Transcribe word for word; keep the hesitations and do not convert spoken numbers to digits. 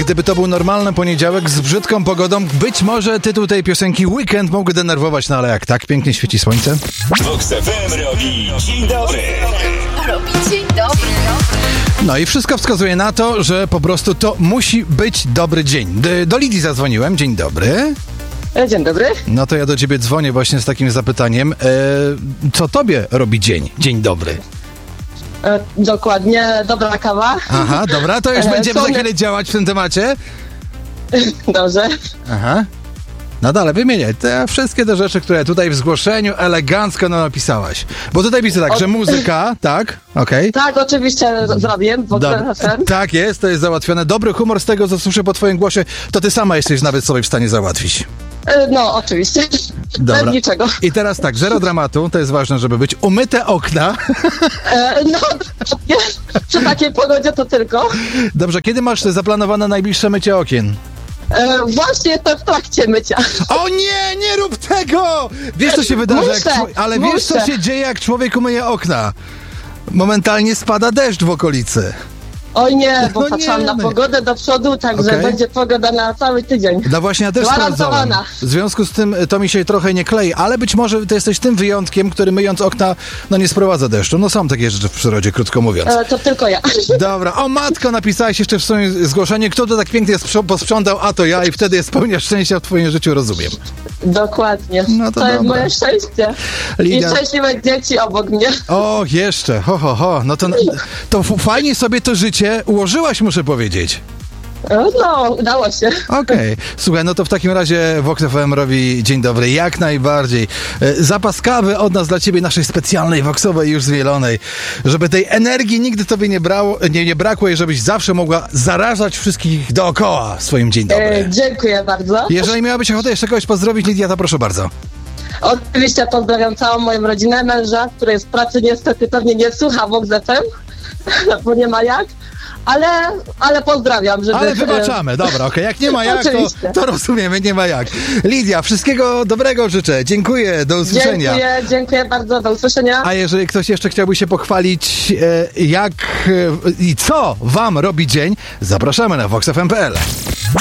Gdyby to był normalny poniedziałek z brzydką pogodą, być może tytuł tej piosenki Weekend mógłby denerwować, no ale jak tak pięknie świeci słońce. Vox F M robi dzień dobry. Robi dzień dobry. No i wszystko wskazuje na to, że po prostu to musi być dobry dzień. D- do Lidii zadzwoniłem. Dzień dobry. Dzień dobry. No to ja do ciebie dzwonię właśnie z takim zapytaniem. E, co tobie robi dzień? Dzień dobry. E, dokładnie, dobra kawa. Aha, dobra, to już E, będziemy za słone- chwilę działać w tym temacie. Dobrze. Aha. No dalej, wymieniaj te wszystkie te rzeczy, które tutaj w zgłoszeniu elegancko nam napisałaś. Bo tutaj widzę tak, Od- że muzyka, tak, okej. Tak, oczywiście z- zrobię, bo Dobra. Tak jest, to jest załatwione. Dobry humor z tego, co słyszę po twoim głosie, to ty sama jesteś nawet sobie w stanie załatwić. e, No, oczywiście. Dobra. Bez niczego. I teraz tak, zero dramatu, to jest ważne, żeby być umyte okna. E, no, dokładnie. Przy takiej pogodzie to tylko. Dobrze, kiedy masz zaplanowane najbliższe mycie okien? E, właśnie jestem w trakcie mycia. O nie, nie rób tego! Wiesz, co się wydarza, jak Muszę, czło- ale wiesz, co muszę. się dzieje, jak człowiek umyje okna? Momentalnie spada deszcz w okolicy. Oj nie, bo No patrzyłam nie, na no. pogodę do przodu, także Okej. będzie pogoda na cały tydzień. No właśnie, ja też Gwarantowana. sprawdzałem. W związku z tym to mi się trochę nie klei, ale być może ty jesteś tym wyjątkiem, który myjąc okna, no nie sprowadza deszczu. No są takie rzeczy w przyrodzie, krótko mówiąc. E, to tylko ja. Dobra, o matko, napisałeś jeszcze w swoim zgłoszeniu, kto to tak pięknie sprzo- posprzątał, a to ja i wtedy jest pełnia szczęścia w twoim życiu, rozumiem. Dokładnie. No to to jest dobra. moje szczęście. Lidia- I szczęśliwe dzieci obok mnie. O, jeszcze, ho, ho, ho, no to, to f- fajnie sobie to życie ułożyłaś, muszę powiedzieć. E, No, udało się. Okej, słuchaj, no to w takim razie Vox F M robi dzień dobry, jak najbardziej. E, Zapas kawy od nas dla ciebie, naszej specjalnej, voxowej, już zmielonej, żeby tej energii nigdy tobie nie, brało, nie, nie brakło i żebyś zawsze mogła zarażać wszystkich dookoła swoim dzień dobry. E, dziękuję bardzo. Jeżeli miałabyś ochotę jeszcze kogoś pozdrowić, Lidia, to proszę bardzo. Oczywiście pozdrawiam całą moją rodzinę, męża, który jest w pracy, niestety pewnie nie słucha Vox F M, bo nie ma jak, ale, ale pozdrawiam. Żeby, Ale wybaczamy, dobra, okej, jak nie ma jak, to, Oczywiście. to rozumiemy, nie ma jak. Lidia, wszystkiego dobrego życzę, dziękuję, do usłyszenia. Dziękuję, dziękuję bardzo, do usłyszenia. A jeżeli ktoś jeszcze chciałby się pochwalić, e, jak e, i co wam robi dzień, zapraszamy na vox f m kropka p l.